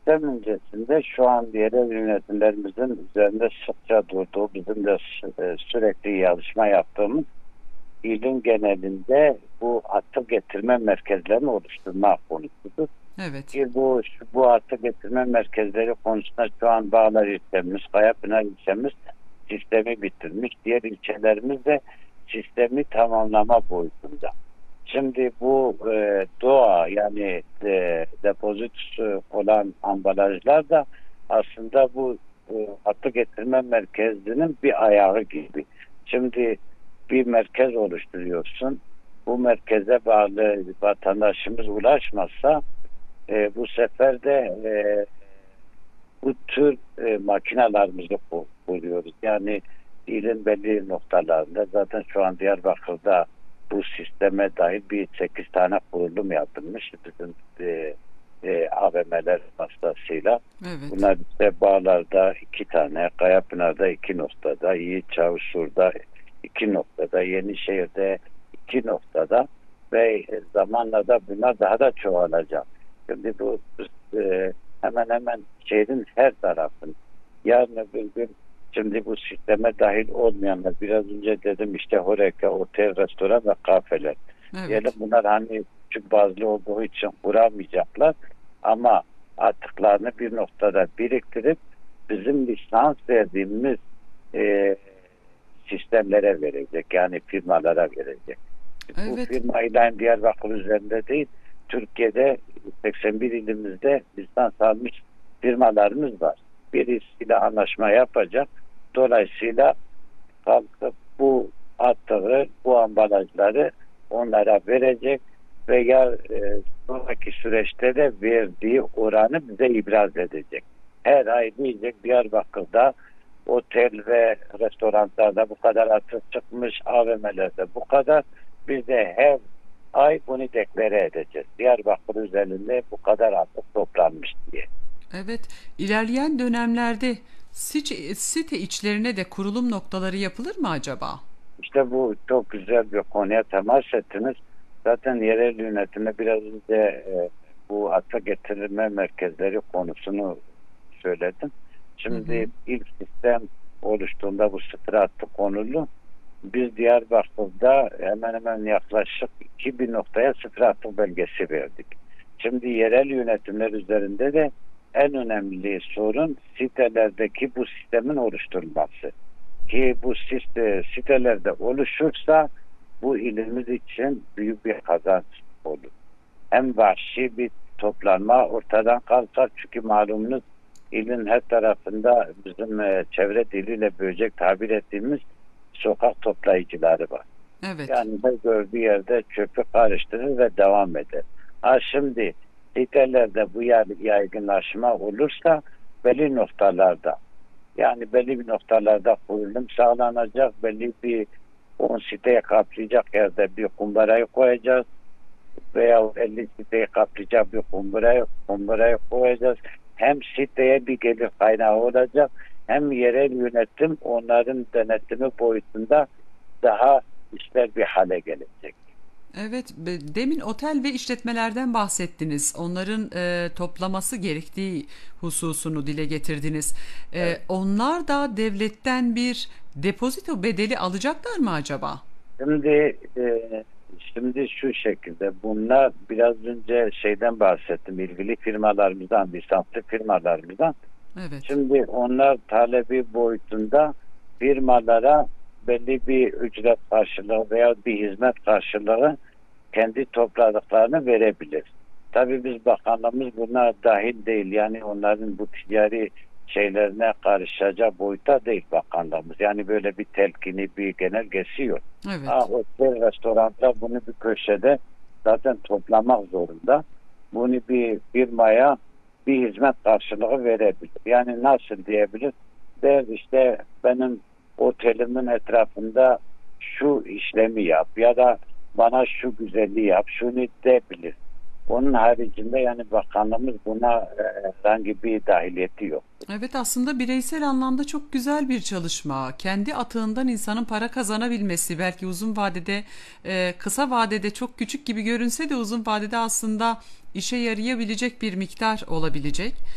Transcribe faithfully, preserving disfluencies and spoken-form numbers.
sistem öncesinde şu an yerel yönetimlerimizin üzerinde sıkça durduğu, bizim de sü- e, sürekli yazışma yaptığımız ilin genelinde bu atık getirme merkezlerini oluşturma konusudur. Evet. Ki bu bu atık getirme merkezleri konusunda şu an Bağlar ilçemiz, Kayapınar ilçemiz sistemi bitirmiş. Diğer ilçelerimiz de sistemi tamamlama boyutunda. Şimdi bu e, doğa yani e, depozit olan ambalajlar da aslında bu e, atık getirme merkezinin bir ayağı gibi. Şimdi bir merkez oluşturuyorsun. Bu merkeze bağlı vatandaşımız ulaşmazsa e, bu sefer de e, bu tür e, makinalarımızı ku- kuruyoruz. Yani ilin belli noktalarında zaten şu an Diyarbakır'da bu sisteme dahil bir sekiz tane kurulum yapılmış. Bizim e, e, A V M'ler vasıtasıyla. Evet. Bunlar işte Bağlar'da iki tane, Kayapınar'da iki noktada, Yiğit Çavuşur'da iki noktada, Yenişehir'de iki noktada ve zamanla da bunlar daha da çoğalacak. Şimdi bu e, hemen hemen şehrin her tarafın yarın öbür gün şimdi bu sisteme dahil olmayanlar biraz önce dedim işte Horeca, otel, restoran ve kafeler. Diyelim Evet. bunlar hani küçük bazlı olduğu için kuramayacaklar ama atıklarını bir noktada biriktirip bizim lisans verdiğimiz e, sistemlere verecek. Yani firmalara verecek. Bu Evet. firmayla Diyarbakır üzerinde değil, Türkiye'de seksen bir ilimizde lisans almış firmalarımız var. Birisiyle anlaşma yapacak. Dolayısıyla kalkıp bu atığı, bu ambalajları onlara verecek veya e, sonraki süreçte de verdiği oranı bize ibraz edecek. Her ay diyecek Diyarbakır'da otel ve restoranlarda bu kadar atık çıkmış, A V M'lerde bu kadar. Biz de her ay bunu deklare edeceğiz. Diyarbakır üzerinde bu kadar atık toplanmış diye. Evet. İlerleyen dönemlerde site, site içlerine de kurulum noktaları yapılır mı acaba? İşte bu çok güzel bir konuya temas ettiniz. Zaten yerel yönetime biraz önce e, bu atık getirilme merkezleri konusunu söyledim. Hı hı. Şimdi ilk sistem oluştuğunda bu sıfır atık konulu. Biz Diyarbakır'da hemen hemen yaklaşık iki bin noktaya sıfır atık belgesi verdik. Şimdi yerel yönetimler üzerinde de en önemli sorun sitelerdeki bu sistemin oluşturulması. Ki bu site, sitelerde oluşursa bu ilimiz için büyük bir kazanç olur. Hem vahşi bir toplanma ortadan kalkar çünkü malumunuz ilin her tarafında bizim e, çevre diliyle böcek tabir ettiğimiz sokak toplayıcıları var. Evet. Yani her gördüğü yerde çöpü karıştırır ve devam eder. Ha şimdi sitelerde bu yer yaygınlaşma olursa belli noktalarda yani belli bir noktalarda kurulum sağlanacak. Belli bir on siteye kaplayacak yerde bir kumbarayı koyacağız. Veya elli siteyi kaplayacak bir kumbarayı, kumbarayı koyacağız. Hem siteye bir gelir kaynağı olacak hem yerel yönetim onların denetimi boyutunda daha işler bir hale gelecek. Evet, be- demin otel ve işletmelerden bahsettiniz. Onların e, toplaması gerektiği hususunu dile getirdiniz. E, Evet. onlar da devletten bir depozito bedeli alacaklar mı acaba? Şimdi e, şimdi şu şekilde bunlar biraz önce şeyden bahsettim ilgili firmalarımızdan lisanslı firmalarımızdan. Evet, Şimdi onlar talebi boyutunda firmalara belli bir ücret karşılığı veya bir hizmet karşılığı kendi topladıklarını verebilir. Tabii biz bakanlığımız buna dahil değil. Yani onların bu ticari şeylerine karışacak boyuta değil bakanlığımız. Yani böyle bir telkini, bir genelgesi yok. Ha, evet. otel, restoranlar bunu bir köşede zaten toplamak zorunda. Bunu bir firmaya bir hizmet karşılığı verebilir. Yani nasıl diyebilir? Der işte benim otelimin etrafında şu işlemi yap ya da bana şu güzelliği yap, şunu deebilir. Onun haricinde yani bakanlığımız buna e, herhangi bir dahiliyeti yok. Evet, aslında bireysel anlamda çok güzel bir çalışma. Kendi atığından insanın para kazanabilmesi belki uzun vadede, e, kısa vadede çok küçük gibi görünse de uzun vadede aslında işe yarayabilecek bir miktar olabilecek.